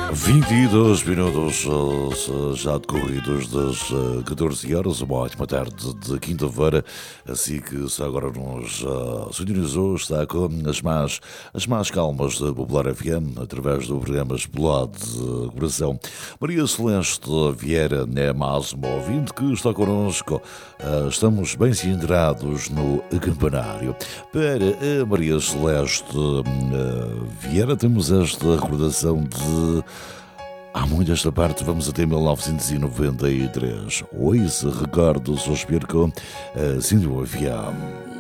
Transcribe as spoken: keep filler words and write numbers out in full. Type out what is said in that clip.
vinte e dois minutos eh, já decorridos das eh, catorze horas, uma ótima tarde de quinta-feira, assim que se agora nos uh, sintonizou, está com as más, as más calmas da Popular F M, através do programa Explode de Coração. Maria Celeste Vieira é mais uma ouvinte que está connosco. Uh, estamos bem centrados no campanário. Para a Maria Celeste uh, Vieira temos esta recordação de... Há muito esta parte, vamos até mil novecentos e noventa e três. Hoje recordo, suspiro com a Cindy F M.